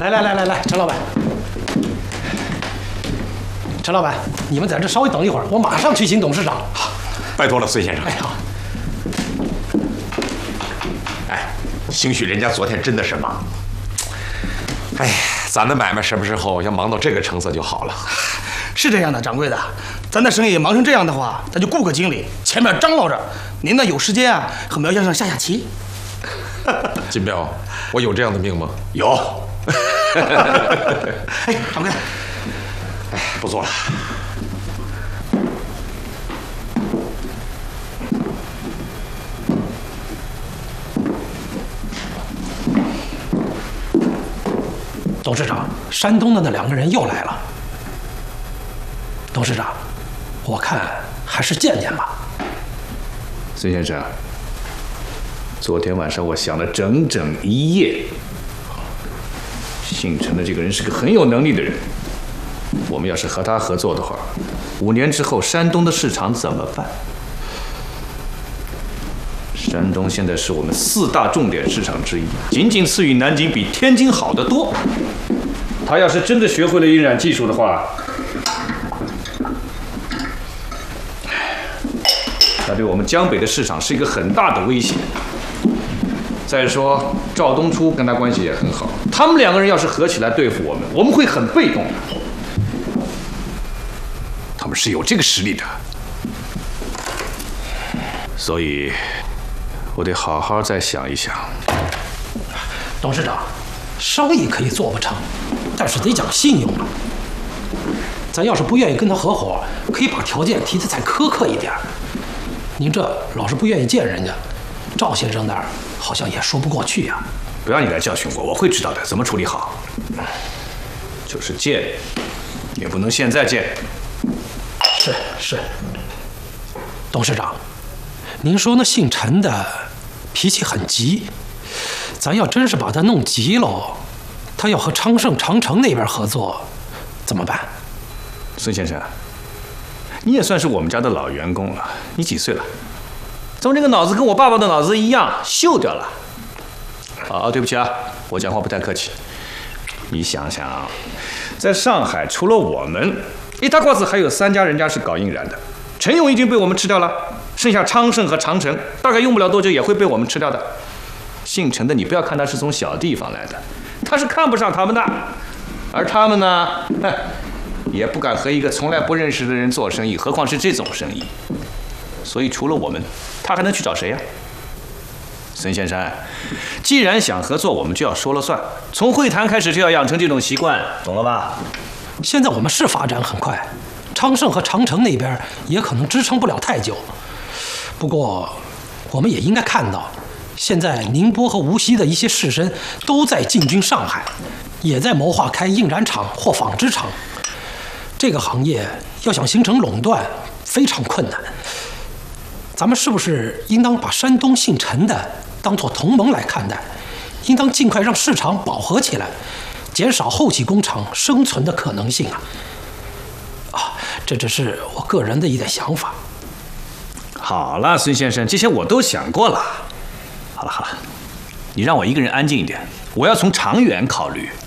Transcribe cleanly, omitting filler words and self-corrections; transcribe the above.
来，陈老板，陈老板，你们在这稍微等一会儿，我马上去请董事长。 好，拜托了，孙先生。 哎，好。 哎，兴许人家昨天真的是忙。哎，咱的买卖什么时候要忙到这个成色就好了。 是这样的，掌柜的，咱的生意忙成这样的话，咱就雇个经理，前面张罗着。您呢有时间啊，和苗先生下棋。 金彪，我有这样的命吗？ 有。哎，掌柜的， 哎，不做了。 董事长，山东的那2个人又来了。董事长，我看还是见见吧。 孙先生，昨天晚上我想了整整1夜。姓陈的这个人是个很有能力的人，我们要是和他合作的话，5年之后山东的市场怎么办？山东现在是我们4大重点市场之一，仅仅次于南京，比天津好得多。他要是真的学会了印染技术的话，那对我们江北的市场是一个很大的威胁。再说赵东初跟他关系也很好，他们2个人要是合起来对付我们，我们会很被动的。他们是有这个实力的，所以我得好好再想一想。 董事长，生意可以做不成，但是得讲信用啊。咱要是不愿意跟他合伙，可以把条件提得再苛刻一点。您这老是不愿意见人家，赵先生那儿好像也说不过去呀。 不要你来教训我，我会知道的，怎么处理好。就是见，也不能现在见。 是。董事长，您说那姓陈的脾气很急，咱要真是把他弄急喽，他要和昌盛、长城那边合作，怎么办？ 孙先生，你也算是我们家的老员工了，你几岁了？怎么这个脑子跟我爸爸的脑子一样，锈掉了？对不起啊，我讲话不太客气。你想想，在上海除了我们，一大挂子还有3家人家是搞印染的。陈勇已经被我们吃掉了，剩下昌盛和长城，大概用不了多久也会被我们吃掉的。姓陈的，你不要看他是从小地方来的，他是看不上他们的，而他们呢，也不敢和一个从来不认识的人做生意，何况是这种生意。所以除了我们，他还能去找谁呀？孙先生，既然想合作，我们就要说了算，从会谈开始就要养成这种习惯，懂了吧？ 现在我们是发展很快，昌盛和长城那边也可能支撑不了太久。不过，我们也应该看到，现在宁波和无锡的一些士绅都在进军上海，也在谋划开印染厂或纺织厂。这个行业要想形成垄断，非常困难。咱们是不是应当把山东姓陈的当作同盟来看待？应当尽快让市场饱和起来，减少后起工厂生存的可能性啊！这只是我个人的一点想法。 好了，孙先生，这些我都想过了。好了，你让我一个人安静一点，我要从长远考虑。